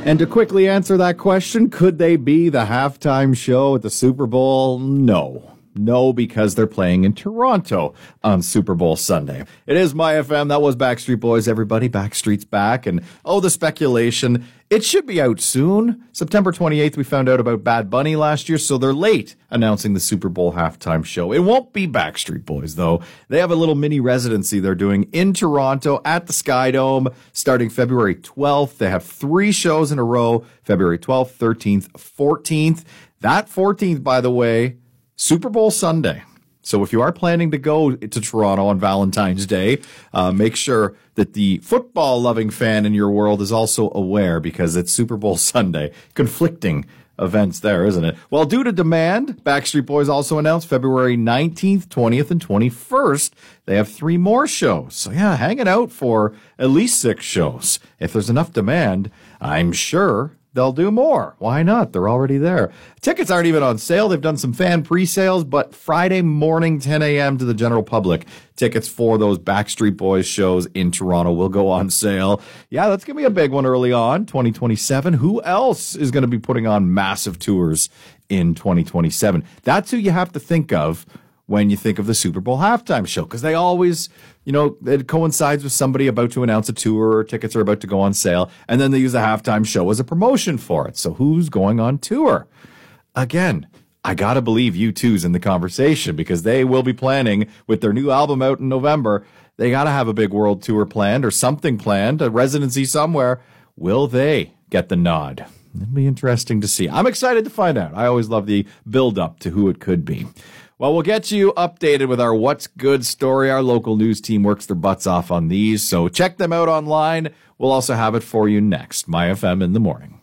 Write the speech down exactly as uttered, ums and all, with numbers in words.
And to quickly answer that question, could they be the halftime show at the Super Bowl? No. No, because they're playing in Toronto on Super Bowl Sunday. It is My F M. That was Backstreet Boys, everybody. Backstreet's back. And, oh, the speculation. It should be out soon. September twenty-eighth, we found out about Bad Bunny last year, so they're late announcing the Super Bowl halftime show. It won't be Backstreet Boys, though. They have a little mini residency they're doing in Toronto at the Sky Dome starting February twelfth. They have three shows in a row, February twelfth, thirteenth, fourteenth. That fourteenth, by the way, Super Bowl Sunday. So if you are planning to go to Toronto on Valentine's Day, uh, make sure that the football-loving fan in your world is also aware, because it's Super Bowl Sunday. Conflicting events there, isn't it? Well, due to demand, Backstreet Boys also announced February nineteenth, twentieth, and twenty-first. They have three more shows. So yeah, hang it out for at least six shows. If there's enough demand, I'm sure they'll do more. Why not? They're already there. Tickets aren't even on sale. They've done some fan pre-sales, but Friday morning, ten a.m. to the general public, tickets for those Backstreet Boys shows in Toronto will go on sale. Yeah, that's going to be a big one early on, twenty twenty-seven. Who else is going to be putting on massive tours in twenty twenty-seven? That's who you have to think of when you think of the Super Bowl halftime show, because they always, you know, it coincides with somebody about to announce a tour, or tickets are about to go on sale, and then they use the halftime show as a promotion for it. So who's going on tour? Again, I got to believe U two's in the conversation, because they will be planning with their new album out in November. They got to have a big world tour planned or something planned, a residency somewhere. Will they get the nod? It'll be interesting to see. I'm excited to find out. I always love the build up to who it could be. Well, we'll get you updated with our What's Good story. Our local news team works their butts off on these, so check them out online. We'll also have it for you next. My F M in the morning.